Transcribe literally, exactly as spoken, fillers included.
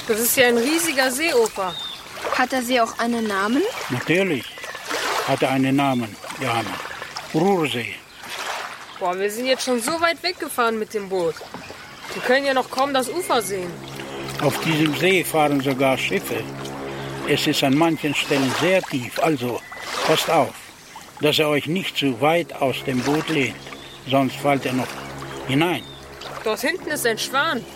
Das ist ja ein riesiger See, Opa. Hat der See auch einen Namen? Natürlich hat er einen Namen, Johanna. Ruhrsee. Boah, wir sind jetzt schon so weit weggefahren mit dem Boot. Wir können ja noch kaum das Ufer sehen. Auf diesem See fahren sogar Schiffe. Es ist an manchen Stellen sehr tief, also passt auf, dass ihr euch nicht zu weit aus dem Boot lehnt, sonst fallt ihr noch hinein. Dort hinten ist ein Schwan.